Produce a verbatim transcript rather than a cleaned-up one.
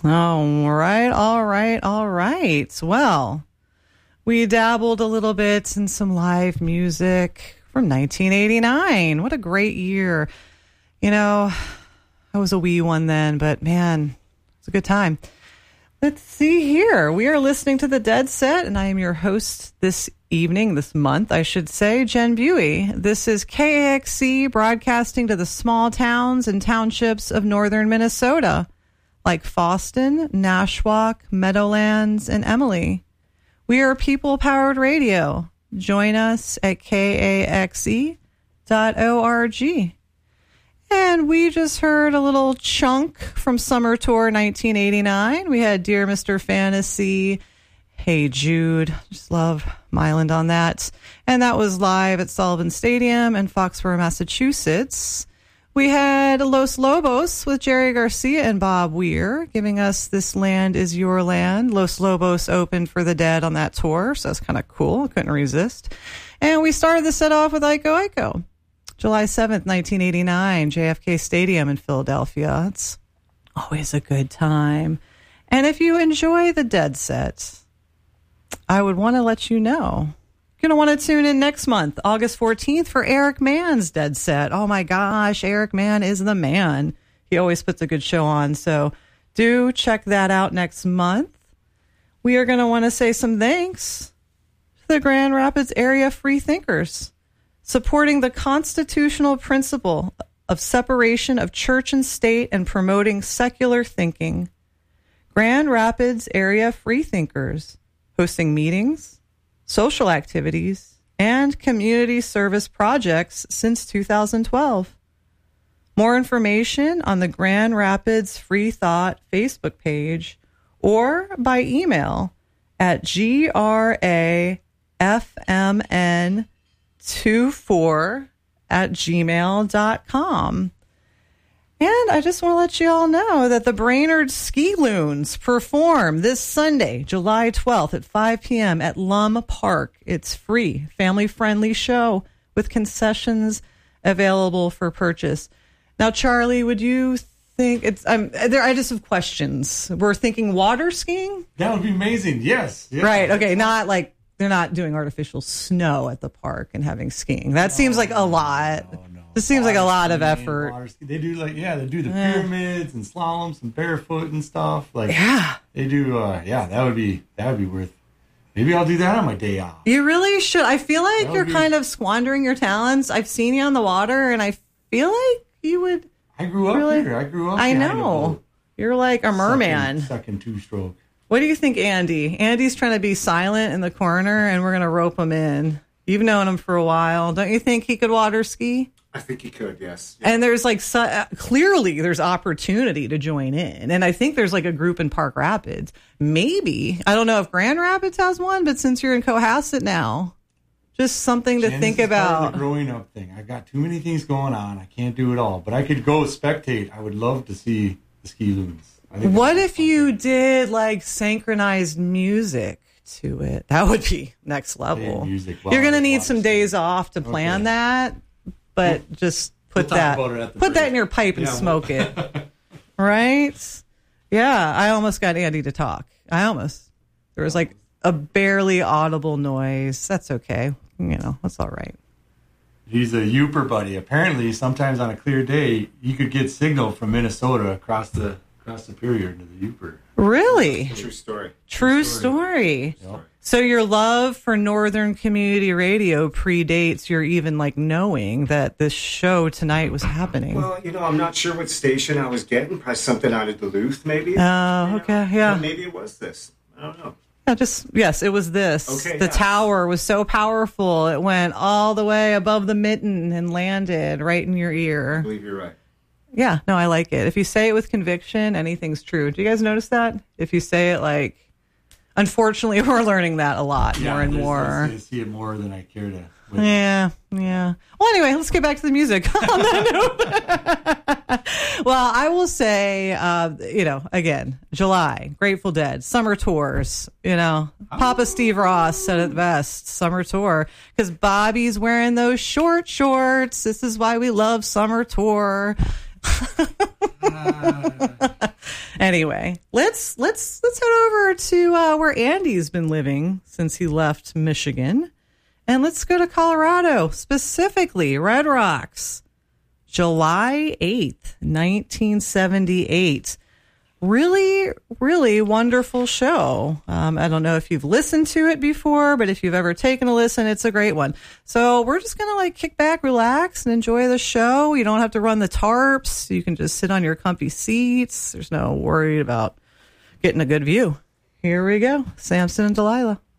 All right, all right, all right. Well, we dabbled a little bit in some live music from nineteen eighty-nine. What a great year. You know, I was a wee one then, but man, it's a good time. Let's see here. We are listening to the Dead Set, and I am your host this evening, this month, I should say, Jen Buey. This is K A X C broadcasting to the small towns and townships of northern Minnesota, like Fosston, Nashwauk, Meadowlands, and Emily. We are people-powered radio. Join us at K A X E dot org. And we just heard a little chunk from Summer Tour nineteen eighty-nine. We had Dear Mister Fantasy, Hey Jude, just love Myland on that. And that was live at Sullivan Stadium in Foxborough, Massachusetts. We had Los Lobos with Jerry Garcia and Bob Weir giving us This Land Is Your Land. Los Lobos opened for the Dead on that tour, so that's kind of cool. Couldn't resist. And we started the set off with Iko Iko. July seventh, nineteen eighty-nine, J F K Stadium in Philadelphia. It's always a good time. And if you enjoy the Dead Set, I would want to let you know. You're going to want to tune in next month, August fourteenth, for Eric Mann's Dead Set. Oh my gosh, Eric Mann is the man. He always puts a good show on. So do check that out next month. We are going to want to say some thanks to the Grand Rapids area free thinkers, supporting the constitutional principle of separation of church and state and promoting secular thinking. Grand Rapids area freethinkers, hosting meetings, social activities, and community service projects since two thousand twelve. More information on the Grand Rapids Free Thought Facebook page or by email at G R A F M N twenty-four at gmail dot com. And I just want to let you all know that the Brainerd Ski Loons perform this Sunday, July twelfth at five p.m. at Lum Park. It's free, family-friendly show with concessions available for purchase. Now, Charlie, would you think it's? Um, there, I just have questions. We're thinking water skiing. That would be amazing. Yes. yes. Right. Okay. Not like they're not doing artificial snow at the park and having skiing. That no, seems like a lot. No, no. This seems water like a lot skiing, of effort. They do like yeah, they do the yeah. pyramids and slaloms and barefoot and stuff. Like yeah, they do. Uh, yeah, that would be that would be worth. Maybe I'll do that on my day off. You really should. I feel like you're be... kind of squandering your talents. I've seen you on the water, and I feel like you would. I grew up really... here. I grew up. I know. You're like a merman. Second, second two-stroke. What do you think, Andy? Andy's trying to be silent in the corner, and we're going to rope him in. You've known him for a while. Don't you think he could water ski? I think he could, yes. Yeah. And there's like, so, uh, clearly there's opportunity to join in. And I think there's like a group in Park Rapids. Maybe. I don't know if Grand Rapids has one, but since you're in Cohasset now, just something to Jen, think this is about. Part of the growing up thing. I got too many things going on. I can't do it all. But I could go spectate. I would love to see the ski loons. What if you did like synchronized music to it? That would be next level. Music, You're going to need some days off to plan okay. that. But we'll, just put we'll that put break. that in your pipe and yeah, smoke we'll... it. Right? Yeah, I almost got Andy to talk. I almost. There was like a barely audible noise. That's okay. You know, that's all right. He's a Youper buddy. Apparently, sometimes on a clear day, you could get signal from Minnesota across the across Superior to the Youper. Really? True story. True story. Yep. So your love for Northern Community Radio predates your even like knowing that this show tonight was happening. Well, you know, I'm not sure what station I was getting. Probably something out of Duluth, maybe. Oh, uh, okay, yeah. Or maybe it was this. I don't know. Yeah, just yes, it was this. Okay, the yeah. tower was so powerful; it went all the way above the mitten and landed right in your ear. I believe you're right. Yeah, no, I like it. If you say it with conviction, anything's true. Do you guys notice that? If you say it like, unfortunately, we're learning that a lot yeah, more and more. I see it more than I care to. Witness. Yeah, yeah. Well, anyway, let's get back to the music. On that note. Well, I will say, uh, you know, again, July, Grateful Dead, summer tours. You know, oh. Papa Steve Ross said it best, summer tour, because Bobby's wearing those short shorts. This is why we love summer tour. uh. Anyway. Anyway, let's let's let's head over to uh, where Andy's been living since he left Michigan, and let's go to Colorado, specifically Red Rocks, July eighth, nineteen seventy-eight. Really, really wonderful show. Um, I don't know if you've listened to it before, but if you've ever taken a listen, it's a great one. So we're just going to like kick back, relax, and enjoy the show. You don't have to run the tarps. You can just sit on your comfy seats. There's no worry about getting a good view. Here we go. Samson and Delilah.